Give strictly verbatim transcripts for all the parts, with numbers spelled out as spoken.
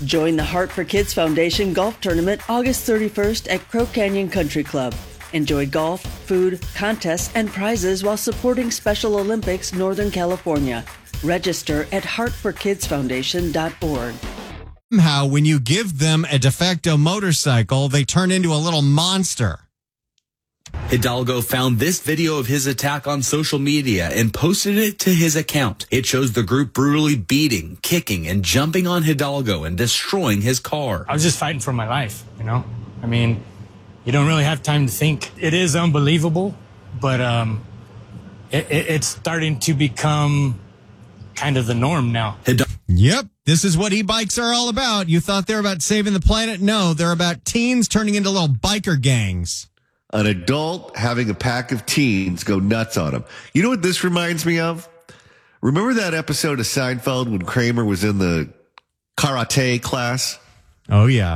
Join the Heart for Kids Foundation Golf Tournament August thirty-first at Crow Canyon Country Club. Enjoy golf, food, contests, and prizes while supporting Special Olympics Northern California. Register at heart for kids foundation dot org. Somehow, when you give them a de facto motorcycle, they turn into a little monster. Hidalgo found this video of his attack on social media and posted it to his account. It shows the group brutally beating, kicking, and jumping on Hidalgo and destroying his car. I was just fighting for my life, you know? I mean, you don't really have time to think. It is unbelievable, but um, it, it, it's starting to become kind of the norm now. Hidalgo Yep, this is what e-bikes are all about. You thought they're about saving the planet? No, they're about teens turning into little biker gangs. An adult having a pack of teens go nuts on him. You know what this reminds me of? Remember that episode of Seinfeld when Kramer was in the karate class? Oh, yeah.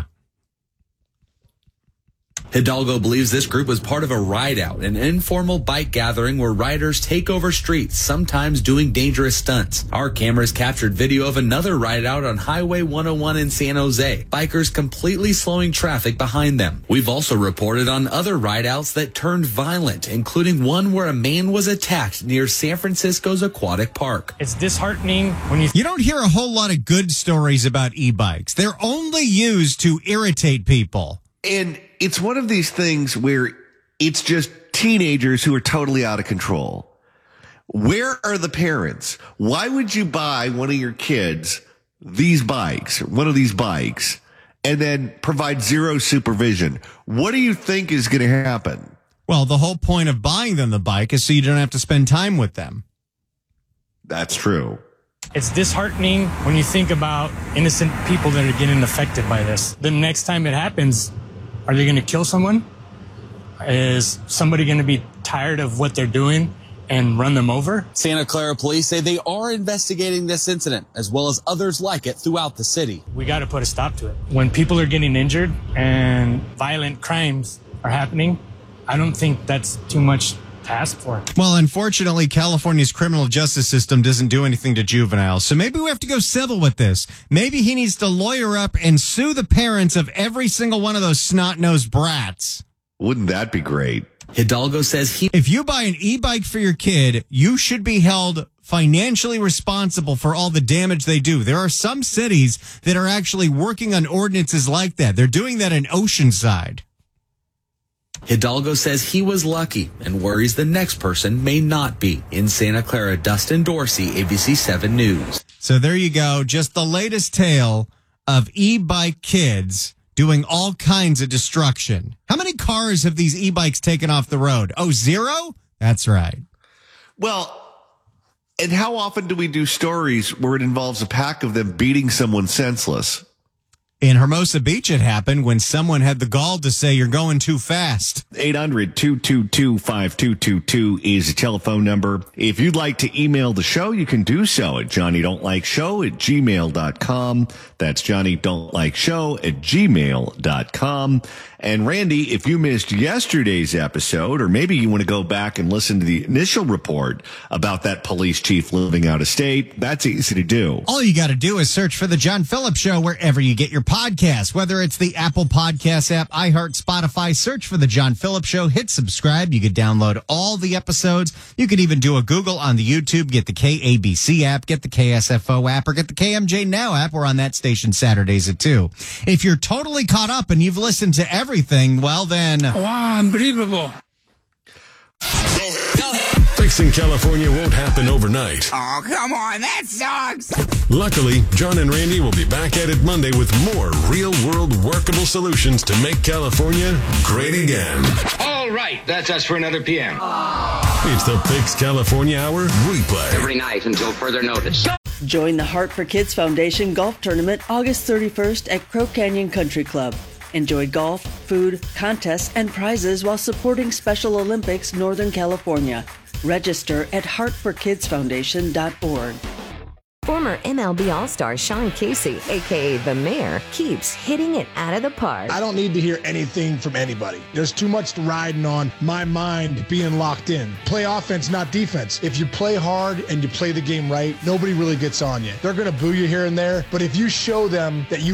Hidalgo believes this group was part of a ride-out, an informal bike gathering where riders take over streets, sometimes doing dangerous stunts. Our cameras captured video of another ride-out on Highway one oh one in San Jose, bikers completely slowing traffic behind them. We've also reported on other ride-outs that turned violent, including one where a man was attacked near San Francisco's aquatic park. It's disheartening when you... You don't hear a whole lot of good stories about e-bikes. They're only used to irritate people. And it's one of these things where it's just teenagers who are totally out of control. Where are the parents? Why would you buy one of your kids these bikes, one of these bikes, and then provide zero supervision? What do you think is going to happen? Well, the whole point of buying them the bike is so you don't have to spend time with them. That's true. It's disheartening when you think about innocent people that are getting affected by this. The next time it happens, are they going to kill someone? Is somebody going to be tired of what they're doing and run them over? Santa Clara police say they are investigating this incident, as well as others like it throughout the city. We got to put a stop to it. When people are getting injured and violent crimes are happening, I don't think that's too much to ask for. Well, unfortunately, California's criminal justice system doesn't do anything to juveniles. So maybe we have to go civil with this. Maybe he needs to lawyer up and sue the parents of every single one of those snot-nosed brats. Wouldn't that be great? Hidalgo says he... If you buy an e-bike for your kid, you should be held financially responsible for all the damage they do. There are some cities that are actually working on ordinances like that. They're doing that in Oceanside. Hidalgo says he was lucky and worries the next person may not be. In Santa Clara, Dustin Dorsey, A B C seven News. So there you go. Just the latest tale of e-bike kids doing all kinds of destruction. How many cars have these e-bikes taken off the road? Oh, zero? That's right. Well, and how often do we do stories where it involves a pack of them beating someone senseless? In Hermosa Beach, it happened when someone had the gall to say you're going too fast. eight hundred, two two two, five two two two is the telephone number. If you'd like to email the show, you can do so at johnny don't like show at gmail dot com. That's johnny don't like show at gmail dot com. And Randy, if you missed yesterday's episode, or maybe you want to go back and listen to the initial report about that police chief living out of state, that's easy to do. All you got to do is search for The John Phillips Show wherever you get your podcast, whether it's the Apple Podcast app, iHeart, Spotify. Search for The John Phillips Show. Hit subscribe. You could download all the episodes. You could even do a Google on the YouTube. Get the K A B C app, get the K S F O app, or get the K M J Now app. We're on that station Saturdays at two. If you're totally caught up and you've listened to everything, well then... Wow, unbelievable. Fixing California won't happen overnight. Oh, come on, that sucks. Luckily, John and Randy will be back at it Monday with more real-world workable solutions to make California great again. All right, that's us for another P M. It's the Fix California Hour replay. Every night until further notice. Join the Heart for Kids Foundation Golf Tournament August thirty-first at Crow Canyon Country Club. Enjoy golf, food, contests, and prizes while supporting Special Olympics Northern California. Register at heart for kids foundation dot org. Former M L B All-Star Sean Casey, a k a. The Mayor, keeps hitting it out of the park. I don't need to hear anything from anybody. There's too much riding on my mind being locked in. Play offense, not defense. If you play hard and you play the game right, nobody really gets on you. They're going to boo you here and there, but if you show them that you